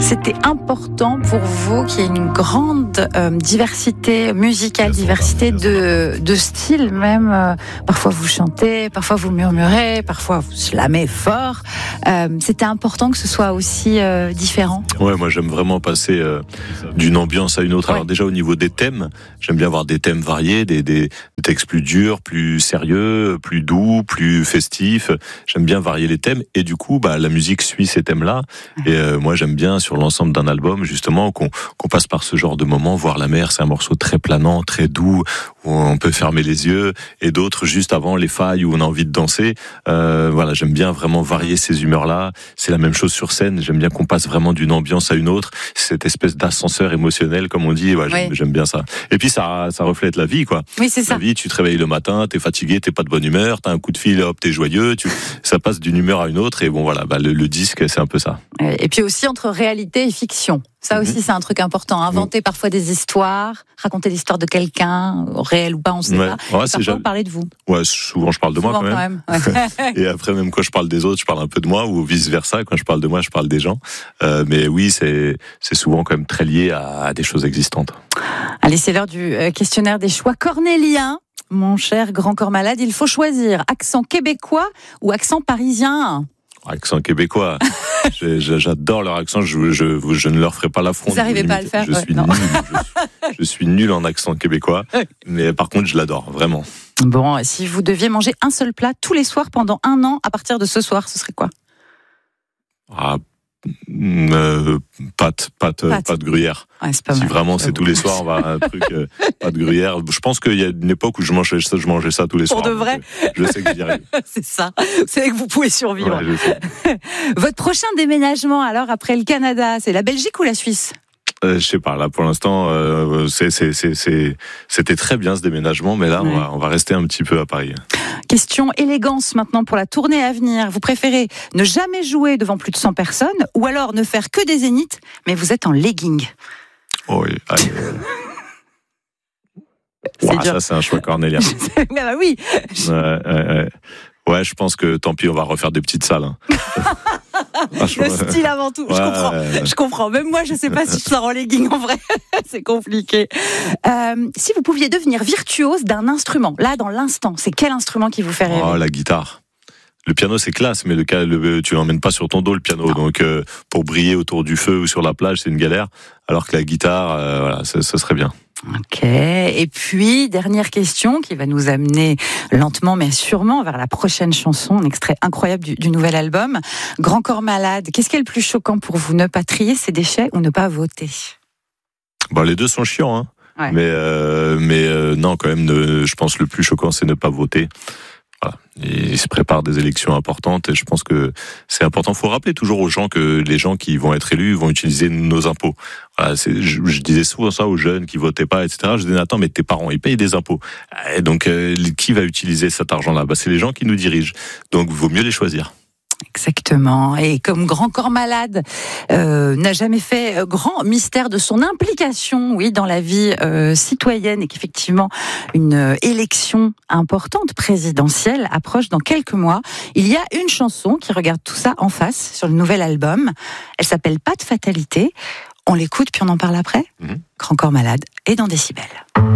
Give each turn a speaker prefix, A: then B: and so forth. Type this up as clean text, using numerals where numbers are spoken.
A: c'était important pour vous qu'il y ait une grande diversité musicale, diversité de styles même. Parfois vous chantez, parfois vous murmurez, parfois vous slamez fort. C'était important que ce soit aussi différent.
B: Ouais, moi j'aime vraiment passer d'une ambiance à une autre. Ouais. Alors déjà au niveau des thèmes, j'aime bien avoir des thèmes variés, des textes plus durs, plus sérieux, plus doux, plus festifs. J'aime bien varier les thèmes et du coup la musique suit ces thèmes-là. Et moi j'aime bien sur l'ensemble d'un album justement qu'on passe par ce genre de moment. Voir la mer, c'est un morceau très planant, très doux, où on peut fermer les yeux, et d'autres juste avant les failles où on a envie de danser. Voilà, j'aime bien vraiment varier ces humeurs-là. C'est la même chose sur scène. J'aime bien qu'on passe vraiment d'une ambiance à une autre. Cette espèce d'ascenseur émotionnel, comme on dit. Ouais, j'aime bien ça. Et puis ça reflète la vie, quoi.
A: Oui, c'est ça.
B: La vie, tu te réveilles le matin, t'es fatigué, t'es pas de bonne humeur, t'as un coup de fil, hop, t'es joyeux. Ça passe d'une humeur à une autre. Et bon, voilà, le disque, c'est un peu ça.
A: Et puis aussi entre réalité et fiction. Ça aussi, c'est un truc important. Inventer parfois des histoires, raconter l'histoire de quelqu'un, réel ou pas, on sait pas. Ouais, et parfois parler de vous.
B: Ouais, souvent je parle de moi quand même. Ouais. Et après, même quand je parle des autres, je parle un peu de moi, ou vice versa. Quand je parle de moi, je parle des gens. Mais oui, c'est souvent quand même très lié à des choses existantes.
A: Allez, c'est l'heure du questionnaire des choix cornéliens. Mon cher grand corps malade, il faut choisir accent québécois ou accent parisien.
B: Accent québécois. J'adore leur accent. Je ne leur ferai pas l'affront.
A: Vous n'arrivez pas à le faire.
B: Je suis nul en accent québécois, mais par contre, je l'adore vraiment.
A: Bon, si vous deviez manger un seul plat tous les soirs pendant 1 an, à partir de ce soir, ce serait quoi ?
B: Pâte gruyère.
A: Ouais, c'est pas
B: si
A: mal,
B: vraiment c'est tous les soirs, on va un truc pâte gruyère. Je pense qu'il y a une époque où je mangeais ça tous les soirs.
A: Pour de vrai.
B: Je sais que j'y arrive.
A: C'est ça. Vous savez que vous pouvez survivre.
B: Ouais, je sais.
A: Votre prochain déménagement, alors après le Canada, c'est la Belgique ou la Suisse ?
B: Je sais pas, là pour l'instant c'était très bien ce déménagement, mais là on va rester un petit peu à Paris.
A: Question élégance maintenant pour la tournée à venir. Vous préférez ne jamais jouer devant plus de 100 personnes ou alors ne faire que des zéniths, mais vous êtes en legging?
B: Oh oui, allez. Ça c'est un choix cornélien.
A: Bah oui.
B: Ouais, je pense que tant pis, on va refaire des petites salles.
A: Le style avant tout, je comprends. Même moi, je sais pas si je sors en legging en vrai. C'est compliqué. Si vous pouviez devenir virtuose d'un instrument, là, dans l'instant, c'est quel instrument qui vous fait rêver ?
B: Oh, la guitare. Le piano, c'est classe, mais tu l'emmènes pas sur ton dos, le piano. Non. Donc, pour briller autour du feu ou sur la plage, c'est une galère. Alors que la guitare, ce serait bien.
A: Ok. Et puis, dernière question qui va nous amener lentement mais sûrement vers la prochaine chanson, un extrait incroyable du nouvel album. Grand corps malade, qu'est-ce qui est le plus choquant pour vous ? Ne pas trier ses déchets ou ne pas voter ?
B: Les deux sont chiants, hein.
A: Ouais.
B: Mais non, quand même, je pense le plus choquant, c'est ne pas voter. Voilà. Et il se prépare des élections importantes et je pense que c'est important. Il faut rappeler toujours aux gens que les gens qui vont être élus vont utiliser nos impôts. Voilà, je disais souvent ça aux jeunes qui votaient pas, etc. Je disais attends, mais tes parents ils payent des impôts. Et donc qui va utiliser cet argent-là ? C'est les gens qui nous dirigent. Donc il vaut mieux les choisir.
A: Exactement. Et comme Grand Corps Malade n'a jamais fait grand mystère de son implication, oui, dans la vie citoyenne, et qu'effectivement une élection importante présidentielle approche dans quelques mois, il y a une chanson qui regarde tout ça en face sur le nouvel album. Elle s'appelle Pas de fatalité. On l'écoute puis on en parle après. Grand Corps Malade et dans Décibel.